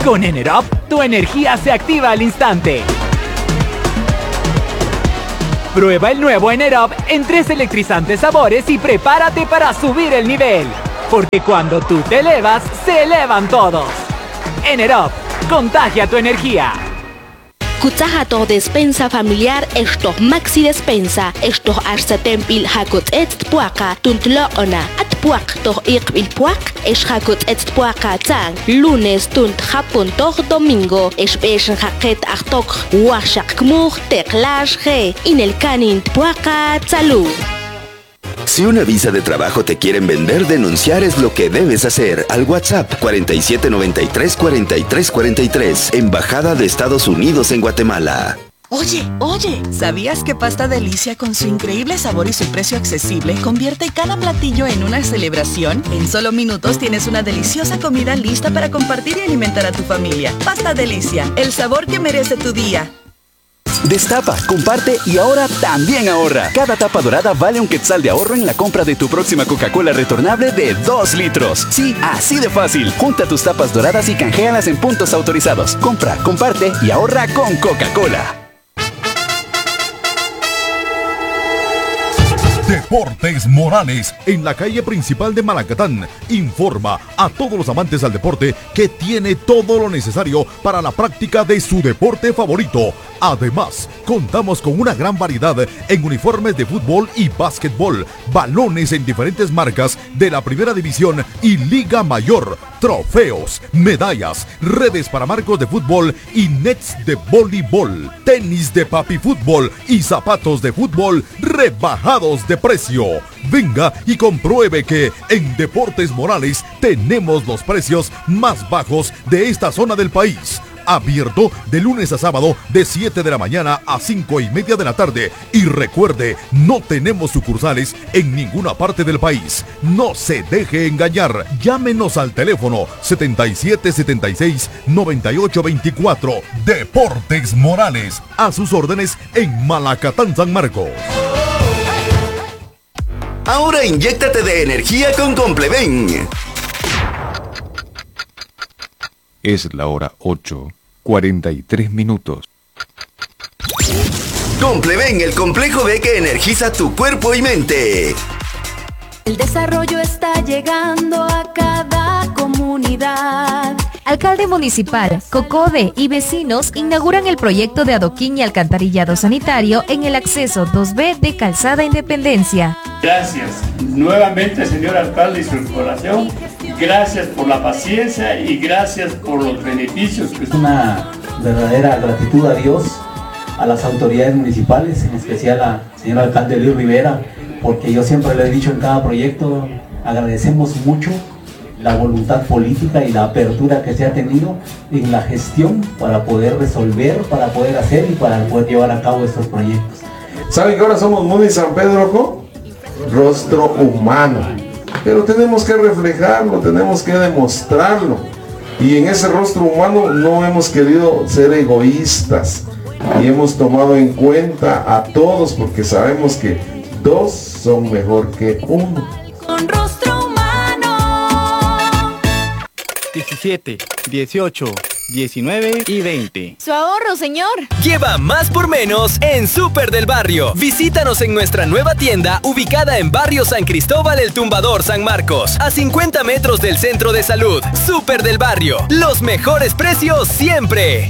Con Enerop, tu energía se activa al instante. Prueba el nuevo Enerop en 3 electrizantes sabores y prepárate para subir el nivel. Porque cuando tú te elevas, se elevan todos. Enerop, contagia tu energía. Kutsahato despensa familiar estos maxi despensa estos arsetempil hakot puaka tuntlo ona atpuak to ikbil puak es hakot puaka tang lunes tunt hapon to domingo es haket achtok washak kmug teklash ge in el canin puaka salud. Si una visa de trabajo te quieren vender, denunciar es lo que debes hacer. Al WhatsApp 4793-4343, Embajada de Estados Unidos en Guatemala. Oye, ¿sabías que Pasta Delicia con su increíble sabor y su precio accesible convierte cada platillo en una celebración? En solo minutos tienes una deliciosa comida lista para compartir y alimentar a tu familia. Pasta Delicia, el sabor que merece tu día. Destapa, comparte y ahora también ahorra. Cada tapa dorada vale un quetzal de ahorro en la compra de tu próxima Coca-Cola retornable de 2 litros. Sí, así de fácil. Junta tus tapas doradas y canjealas en puntos autorizados. Compra, comparte y ahorra con Coca-Cola. Deportes Morales, en la calle principal de Malacatán, informa a todos los amantes al deporte que tiene todo lo necesario para la práctica de su deporte favorito. Además, contamos con una gran variedad en uniformes de fútbol y básquetbol, balones en diferentes marcas de la Primera División y Liga Mayor, trofeos, medallas, redes para marcos de fútbol y nets de voleibol, tenis de papi fútbol y zapatos de fútbol rebajados de precio. Venga y compruebe que en Deportes Morales tenemos los precios más bajos de esta zona del país. Abierto de lunes a sábado de 7 de la mañana a 5:30 de la tarde. Y recuerde, no tenemos sucursales en ninguna parte del país. No se deje engañar. Llámenos al teléfono 7776-9824. Deportes Morales, a sus órdenes en Malacatán, San Marcos. Ahora inyéctate de energía con Compleven. Es la hora 8:43. Compleven, el complejo B que energiza tu cuerpo y mente. El desarrollo está llegando a cada comunidad. Alcalde municipal, COCODE y vecinos inauguran el proyecto de adoquín y alcantarillado sanitario en el acceso 2B de Calzada Independencia. Gracias nuevamente, señor alcalde y su población. Gracias por la paciencia y gracias por los beneficios. Una verdadera gratitud a Dios, a las autoridades municipales, en especial al señor alcalde Luis Rivera, porque yo siempre le he dicho en cada proyecto, agradecemos mucho la voluntad política y la apertura que se ha tenido en la gestión para poder resolver, para poder hacer y para poder llevar a cabo estos proyectos. ¿Saben que ahora somos Muni San Pedro con rostro humano? Pero tenemos que reflejarlo, tenemos que demostrarlo. Y en ese rostro humano no hemos querido ser egoístas y hemos tomado en cuenta a todos porque sabemos que dos son mejor que uno. Con rostro humano. 17, 18, 19 y 20. Su ahorro, señor. Lleva más por menos en Súper del Barrio. Visítanos en nuestra nueva tienda ubicada en Barrio San Cristóbal El Tumbador, San Marcos, a 50 metros del Centro de Salud. Súper del Barrio, los mejores precios siempre.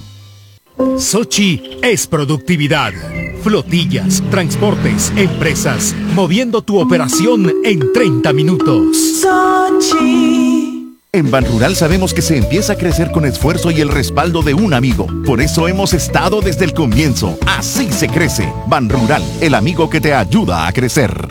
Sochi es productividad. Flotillas, transportes, empresas, moviendo tu operación en 30 minutos. Sochi. En Banrural sabemos que se empieza a crecer con esfuerzo y el respaldo de un amigo. Por eso hemos estado desde el comienzo. Así se crece. Banrural, el amigo que te ayuda a crecer.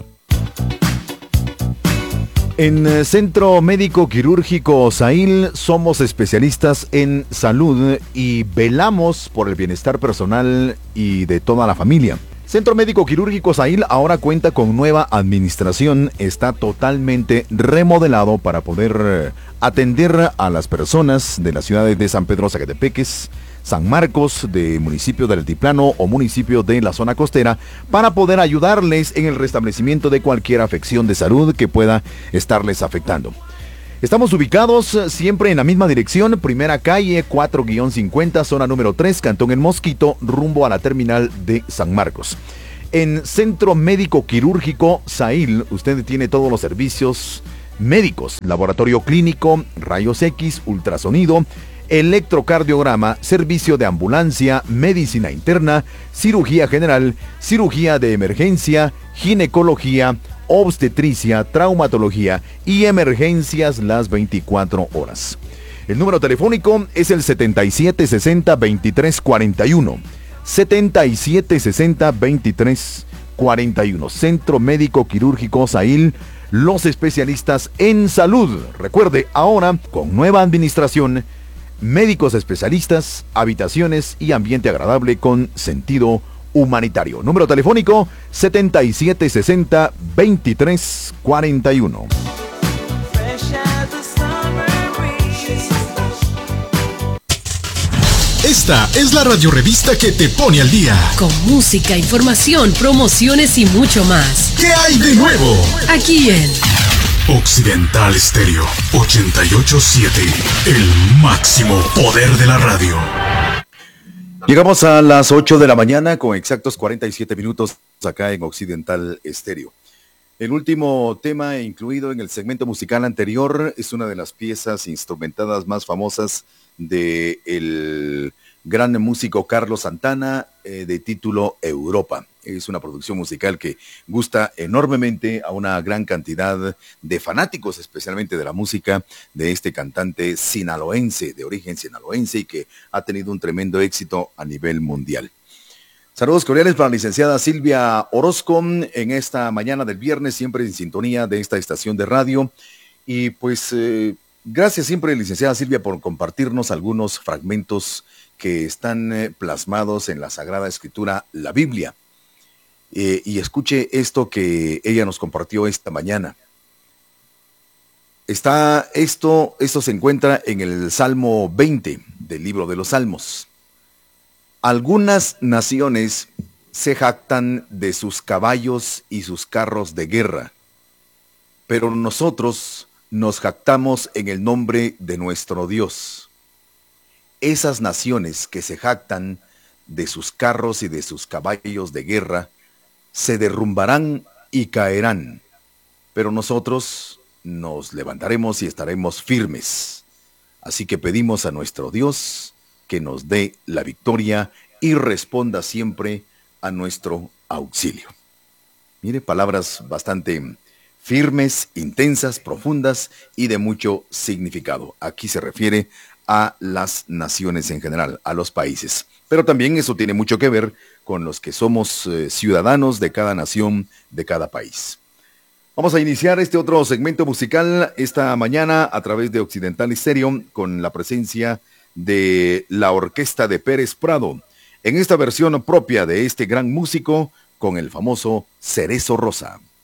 En Centro Médico Quirúrgico Sail somos especialistas en salud y velamos por el bienestar personal y de toda la familia. Centro Médico Quirúrgico Sail ahora cuenta con nueva administración, está totalmente remodelado para poder atender a las personas de las ciudades de San Pedro Zacatepeques, San Marcos, de municipio del Altiplano o municipio de la zona costera, para poder ayudarles en el restablecimiento de cualquier afección de salud que pueda estarles afectando. Estamos ubicados siempre en la misma dirección, primera calle 4-50, zona número 3, Cantón El Mosquito, rumbo a la terminal de San Marcos. En Centro Médico Quirúrgico Sail, usted tiene todos los servicios médicos, laboratorio clínico, rayos X, ultrasonido, electrocardiograma, servicio de ambulancia, medicina interna, cirugía general, cirugía de emergencia, ginecología, obstetricia, traumatología y emergencias las 24 horas. El número telefónico es el 7760-2341. 7760-2341. Centro Médico Quirúrgico Sail, los especialistas en salud. Recuerde, ahora con nueva administración, médicos especialistas, habitaciones y ambiente agradable con sentido humanitario. Número telefónico 7760-2341. Esta es la radiorevista que te pone al día. Con música, información, promociones y mucho más. ¿Qué hay de nuevo? Aquí en Occidental Estéreo 88.7, el máximo poder de la radio. Llegamos a las 8 de la mañana con exactos 47 minutos acá en Occidental Estéreo. El último tema incluido en el segmento musical anterior es una de las piezas instrumentadas más famosas de el gran músico Carlos Santana, de título Europa. Es una producción musical que gusta enormemente a una gran cantidad de fanáticos, especialmente de la música de este cantante sinaloense, de origen sinaloense, y que ha tenido un tremendo éxito a nivel mundial. Saludos cordiales para la licenciada Silvia Orozco en esta mañana del viernes, siempre en sintonía de esta estación de radio. Y pues gracias siempre, licenciada Silvia, por compartirnos algunos fragmentos que están plasmados en la Sagrada Escritura, la Biblia. Y escuche esto que ella nos compartió esta mañana. Esto se encuentra en el Salmo 20 del libro de los Salmos. Algunas naciones se jactan de sus caballos y sus carros de guerra, pero nosotros nos jactamos en el nombre de nuestro Dios. Esas naciones que se jactan de sus carros y de sus caballos de guerra se derrumbarán y caerán, pero nosotros nos levantaremos y estaremos firmes. Así que pedimos a nuestro Dios que nos dé la victoria y responda siempre a nuestro auxilio. Mire, palabras bastante firmes, intensas, profundas y de mucho significado. Aquí se refiere a las naciones en general, a los países. Pero también eso tiene mucho que ver con los que somos ciudadanos de cada nación, de cada país. Vamos a iniciar este otro segmento musical esta mañana a través de Occidental Estéreo con la presencia de la orquesta de Pérez Prado en esta versión propia de este gran músico con el famoso Cerezo Rosa.